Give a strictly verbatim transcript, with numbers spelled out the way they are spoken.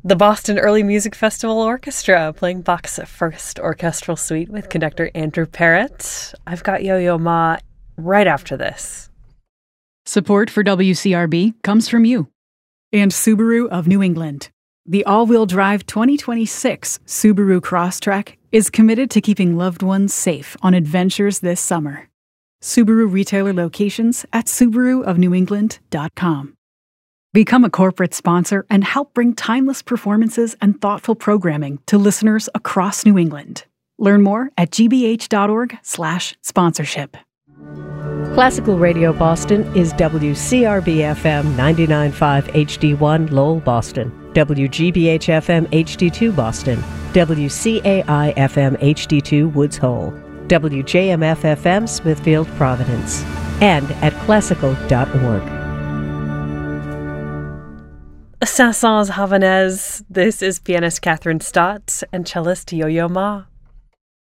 The Boston Early Music Festival Orchestra playing Bach's First Orchestral Suite with conductor Andrew Parrott. I've got Yo-Yo Ma right after this. Support for W C R B comes from you and Subaru of New England. The all-wheel drive twenty twenty-six Subaru Crosstrek is committed to keeping loved ones safe on adventures this summer. Subaru retailer locations at subaru of new england dot com. Become a corporate sponsor and help bring timeless performances and thoughtful programming to listeners across New England. Learn more at g b h dot org slash sponsorship. Classical Radio Boston is W C R B F M ninety-nine point five H D one Lowell, Boston, W G B H F M H D two Boston, W C A I F M H D two Woods Hole, W J M F F M Smithfield, Providence, and at classical dot org. Saint-Saëns Havanaise. This is pianist Catherine Stott and cellist Yo-Yo Ma.